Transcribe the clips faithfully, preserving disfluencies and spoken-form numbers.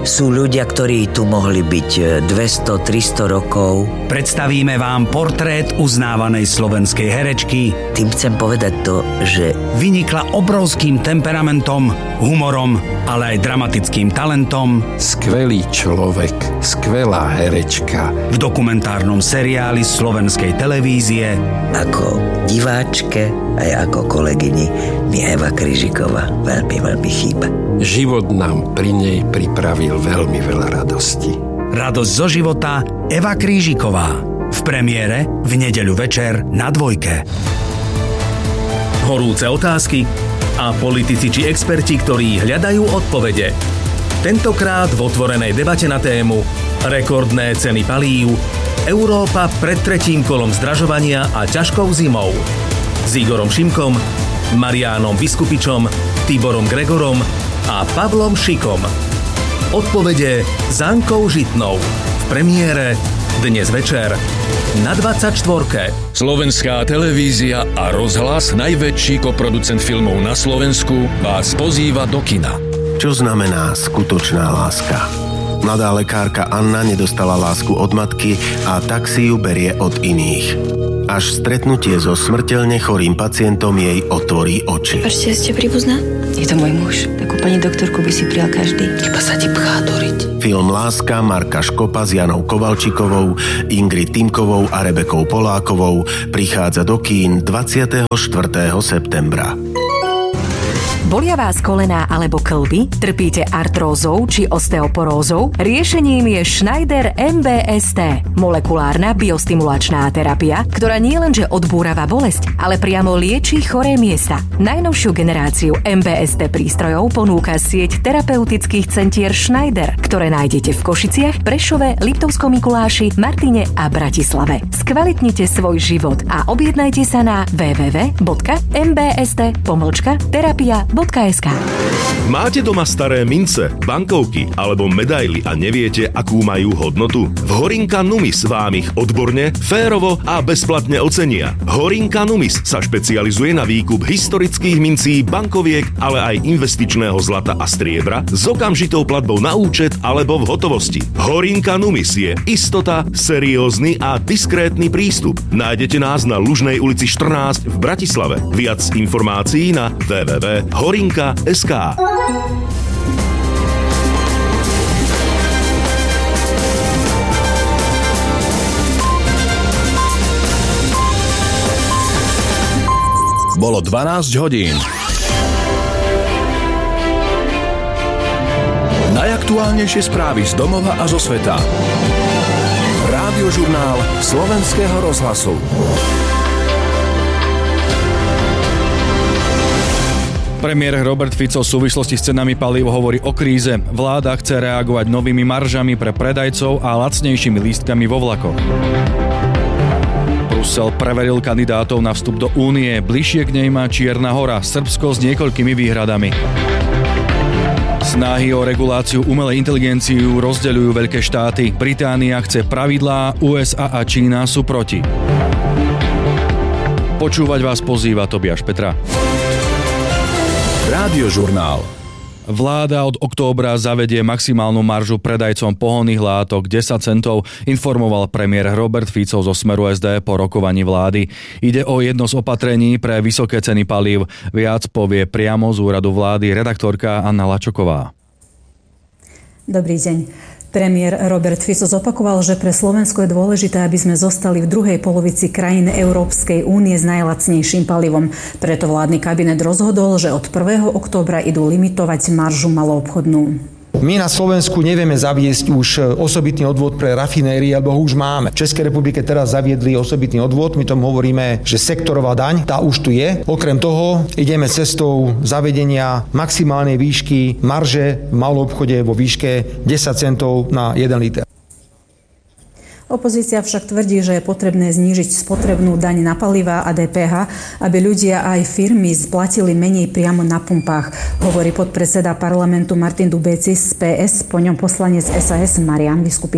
Sú ľudia, ktorí tu mohli byť dvesto tristo rokov. Predstavíme vám portrét uznávanej slovenskej herečky. Tým chcem povedať to, že vynikla obrovským temperamentom, humorom, ale aj dramatickým talentom. Skvelý človek, skvelá herečka. V dokumentárnom seriáli slovenskej televízie. Ako diváčke aj ako kolegyni mi Eva Kryžiková veľmi, veľmi chýba. Život nám pri nej pripravil veľmi veľa radosti. Radosť zo života Eva Krížiková. V premiére v nedeľu večer na Dvojke. Horúce otázky a politici či experti, ktorí hľadajú odpovede. Tentokrát v otvorenej debate na tému rekordné ceny palív, Európa pred tretím kolom zdražovania a ťažkou zimou. S Igorom Šimkom, Mariánom Biskupičom, Tiborom Gregorom a Pavlom Šikom. Odpovede s Ankou Žitnou. V premiére dnes večer na dvadsaťštvorke. Slovenská televízia a rozhlas, najväčší koproducent filmov na Slovensku, vás pozýva do kina. Čo znamená skutočná láska? Mladá lekárka Anna nedostala lásku od matky a tak si ju berie od iných. Až stretnutie so smrteľne chorým pacientom jej otvorí oči. Ešte ste príbuzná? Je to môj muž. Takú pani doktorku by si prijal každý. Iba sa ti pchá doriť. Film Láska Marka Škopa s Janou Kovalčikovou, Ingrid Týmkovou a Rebekou Polákovou prichádza do kín dvadsiateho štvrtého septembra. Bolia vás kolená alebo kĺby? Trpíte artrózou či osteoporózou? Riešením je Schneider em bé es té, molekulárna biostimulačná terapia, ktorá nielenže odbúrava bolesť, ale priamo lieči choré miesta. Najnovšiu generáciu em bé es té prístrojov ponúka sieť terapeutických centier Schneider, ktoré nájdete v Košiciach, Prešove, Liptovskom Mikuláši, Martine a Bratislave. Skvalitnite svoj život a objednajte sa na w w w bodka m b s t pomlčka terapia bodka es ká. Máte doma staré mince, bankovky alebo medaily a neviete, akú majú hodnotu? V Horinka Numis vám ich odborne, férovo a bezplatne ocenia. Horinka Numis sa špecializuje na výkup historických mincí, bankoviek, ale aj investičného zlata a striebra s okamžitou platbou na účet alebo v hotovosti. Horinka Numis je istota, seriózny a diskrétny prístup. Nájdete nás na Lužnej ulici štrnásť v Bratislave. Viac informácií na w w w bodka horinka bodka es ká. Bolo dvanásť hodín. Najaktuálnejšie správy z domova a zo sveta. Rádiožurnál Slovenského rozhlasu. Premiér Robert Fico v súvislosti s cenami palív hovorí o kríze. Vláda chce reagovať novými maržami pre predajcov a lacnejšími lístkami vo vlakoch. Brusel preveril kandidátov na vstup do Únie. Bližšie k nej má Čierna Hora, Srbsko s niekoľkými výhradami. Snahy o reguláciu umelej inteligenciu rozdeľujú veľké štáty. Británia chce pravidlá, ú es á a Čína sú proti. Počúvať vás pozýva Tobiáš Petra. Rádiožurnál. Vláda od októbra zavedie maximálnu maržu predajcom pohonných látok desať centov, informoval premiér Robert Fico zo Smeru es dé po rokovaní vlády. Ide o jedno z opatrení pre vysoké ceny palív. Viac povie priamo z úradu vlády redaktorka Anna Lačoková. Dobrý deň. Premiér Robert Fico zopakoval, že pre Slovensko je dôležité, aby sme zostali v druhej polovici krajín Európskej únie s najlacnejším palivom. Preto vládny kabinet rozhodol, že od prvého októbra idú limitovať maržu maloobchodnú. My na Slovensku nevieme zaviesť už osobitný odvod pre rafinérie, alebo ho už máme. V Českej republike teraz zaviedli osobitný odvod, my tomu hovoríme, že sektorová daň, tá už tu je. Okrem toho ideme cestou zavedenia maximálnej výšky marže v maloobchode vo výške desať centov na jeden liter. Opozícia však tvrdí, že je potrebné znížiť spotrebnú daň na palivá a dé pé há, aby ľudia aj firmy splatili menej priamo na pumpách, hovorí podpredseda parlamentu Martin Dubécis z pé es, po ňom poslanec es a es Marián Biskupič.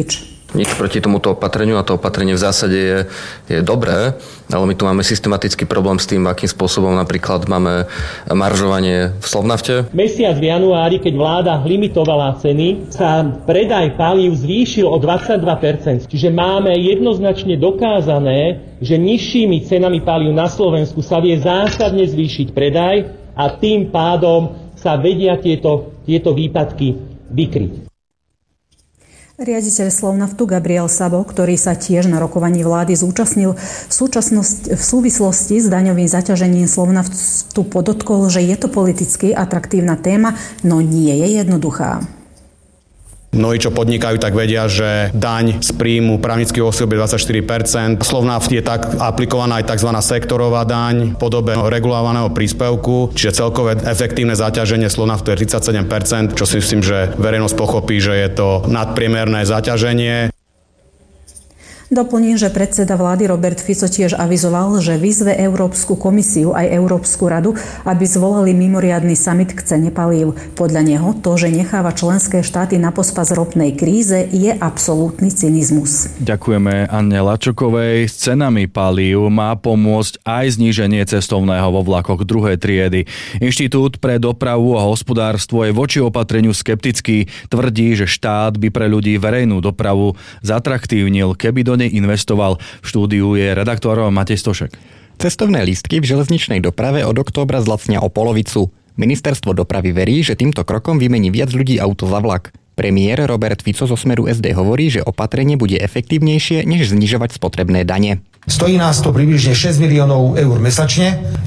Nič proti tomuto opatreniu a to opatrenie v zásade je, je dobré, ale my tu máme systematický problém s tým, akým spôsobom napríklad máme maržovanie v Slovnafte. Mesiac v januári, keď vláda limitovala ceny, sa predaj palív zvýšil o dvadsaťdva percent. Čiže máme jednoznačne dokázané, že nižšími cenami palív na Slovensku sa vie zásadne zvýšiť predaj a tým pádom sa vedia tieto, tieto výpadky vykryť. Riaditeľ Slovnaftu Gabriel Sabo, ktorý sa tiež na rokovaní vlády zúčastnil, v, v súvislosti s daňovým zaťažením Slovnaftu podotkol, že je to politicky atraktívna téma, no nie je jednoduchá. Mnohí, čo podnikajú, tak vedia, že daň z príjmu právnických osôb je dvadsaťštyri percent. Slovnaft je tak aplikovaná aj tzv. Sektorová daň v podobe regulovaného príspevku, čiže celkové efektívne zaťaženie Slovnaftu je tridsaťsedem percent, čo si myslím, že verejnosť pochopí, že je to nadpriemerné zaťaženie. Doplním, že predseda vlády Robert Fico tiež avizoval, že vyzve Európsku komisiu aj Európsku radu, aby zvolali mimoriadny summit k cene palív. Podľa neho to, že necháva členské štáty na pospas ropnej kríze, je absolútny cynizmus. Ďakujeme Anne Lačokovej. S cenami palív má pomôcť aj zníženie cestovného vo vlakoch druhej triedy. Inštitút pre dopravu a hospodárstvo je voči opatreniu skeptický. Tvrdí, že štát by pre ľudí verejnú dopravu zatraktívnil, keby do investoval. V štúdiu je redaktor Matej Stošek. Cestovné lístky v železničnej doprave od októbra zlacnia o polovicu. Ministerstvo dopravy verí, že týmto krokom vymení viac ľudí auto za vlak. Premiér Robert Fico zo Smeru es dé hovorí, že opatrenie bude efektívnejšie, než znižovať spotrebné dane. Stojí nás to približne šesť miliónov eur mesačne.